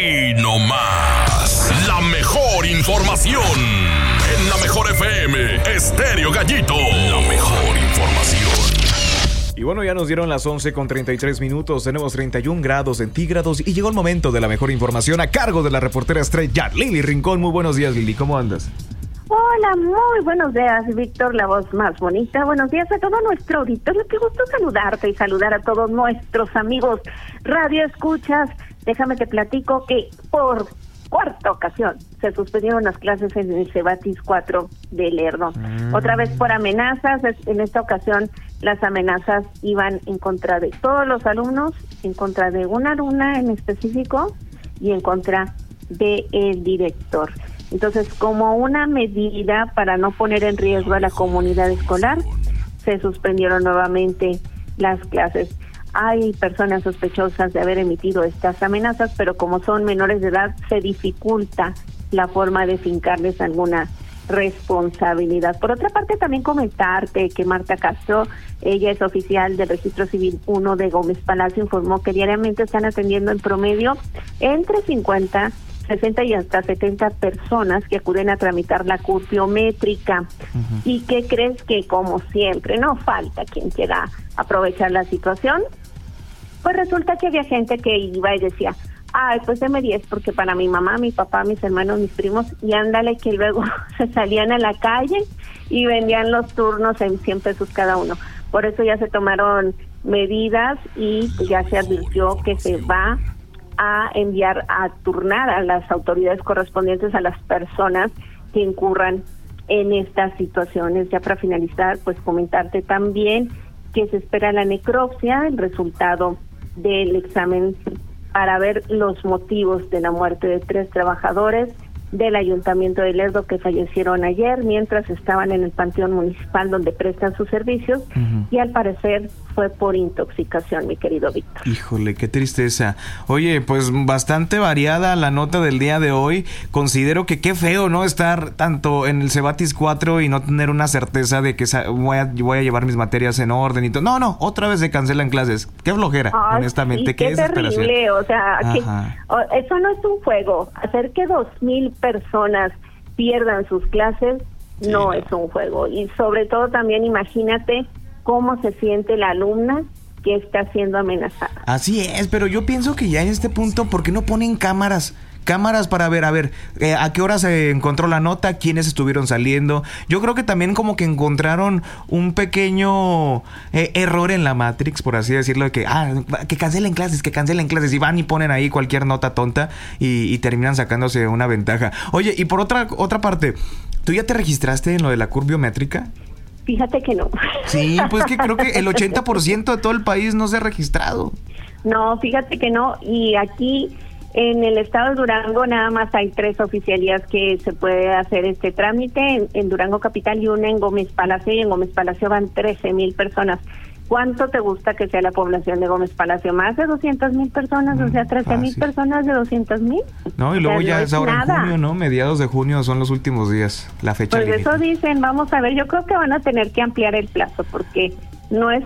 Hoy no más. La mejor información. En la mejor FM, Estéreo Gallito. La mejor información. Y bueno, ya nos dieron las 11:33. Tenemos 31 grados centígrados y llegó el momento de la mejor información a cargo de la reportera estrella Lili Rincón. Muy buenos días, Lili. ¿Cómo andas? Hola, muy buenos días, Víctor, la voz más bonita. Buenos días a todo nuestro auditorio. Qué gusto saludarte y saludar a todos nuestros amigos radio escuchas. Déjame te platico que por cuarta ocasión se suspendieron las clases en el Cebatis 4 de Lerdo. Otra vez por amenazas. En esta ocasión las amenazas iban en contra de todos los alumnos, en contra de una alumna en específico y en contra del director. Entonces, como una medida para no poner en riesgo a la comunidad escolar, se suspendieron nuevamente las clases. Hay personas sospechosas de haber emitido estas amenazas, pero como son menores de edad, se dificulta la forma de fincarles alguna responsabilidad. Por otra parte, también comentarte que Marta Castro, ella es oficial del Registro Civil 1 de Gómez Palacio, informó que diariamente están atendiendo en promedio entre 50, 60 y hasta 70 personas que acuden a tramitar la CUR biométrica. ¿Y qué crees? Que como siempre, no falta quien quiera aprovechar la situación. Pues resulta que había gente que iba y decía, ay, pues deme 10 porque para mi mamá, mi papá, mis hermanos, mis primos, y ándale que luego se salían a la calle y vendían los turnos en 100 pesos cada uno. Por eso ya se tomaron medidas y ya se advirtió que se va a enviar a turnar a las autoridades correspondientes a las personas que incurran en estas situaciones. Ya para finalizar, pues comentarte también que se espera la necropsia, el resultado del examen para ver los motivos de la muerte de 3 trabajadores del Ayuntamiento de Lerdo que fallecieron ayer mientras estaban en el Panteón Municipal donde prestan sus servicios y al parecer fue por intoxicación, mi querido Víctor. Híjole, qué tristeza. Oye, pues bastante variada la nota del día de hoy. Considero que qué feo, ¿no? Estar tanto en el Cebatis 4 y no tener una certeza de que voy a llevar mis materias en orden y todo. No, otra vez se cancelan clases. Qué flojera, honestamente. Sí, qué desesperación. terrible, o sea, eso no es un juego. Hacer que 2,000 personas pierdan sus clases no es un juego. Y sobre todo también imagínate cómo se siente la alumna que está siendo amenazada. Así es, pero yo pienso que ya en este punto, ¿por qué no ponen cámaras para ver, a qué hora se encontró la nota, quiénes estuvieron saliendo? Yo creo que también como que encontraron un pequeño error en la Matrix, por así decirlo, de que cancelen clases, y van y ponen ahí cualquier nota tonta y terminan sacándose una ventaja. Oye, y por otra parte, ¿tú ya te registraste en lo de la CUR biométrica? Fíjate que no. Sí, pues que creo que el 80% de todo el país no se ha registrado. No, fíjate que no, y aquí en el estado de Durango nada más hay 3 oficialías que se puede hacer este trámite, en Durango Capital y una en Gómez Palacio, y en Gómez Palacio van 13,000 personas. ¿Cuánto te gusta que sea la población de Gómez Palacio? Más de 200,000 personas, o sea, 13,000 personas de 200,000. No, y luego ya es ahora en junio, ¿no? Mediados de junio son los últimos días, la fecha. Pues eso dicen, vamos a ver, yo creo que van a tener que ampliar el plazo porque no es